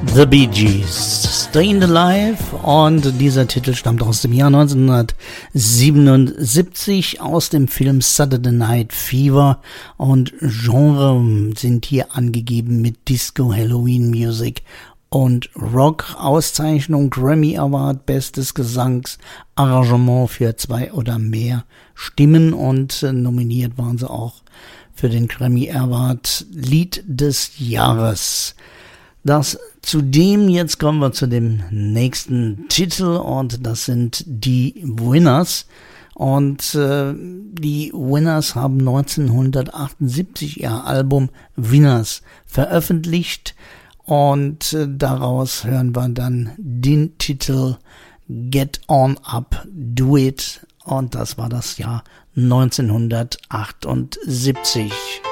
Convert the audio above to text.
The Bee Gees, Stayin' Alive, und dieser Titel stammt aus dem Jahr 1977 aus dem Film Saturday Night Fever, und Genre sind hier angegeben mit Disco, Halloween Music und Rock. Auszeichnung Grammy Award, bestes Gesangsarrangement für 2 oder mehr Stimmen, und nominiert waren sie auch für den Grammy Award Lied des Jahres. Das zudem, jetzt kommen wir zu dem nächsten Titel, und das sind die Winners. Und die Winners haben 1978 ihr Album Winners veröffentlicht, und daraus hören wir dann den Titel Get On Up, Do It, und das war das Jahr 1978.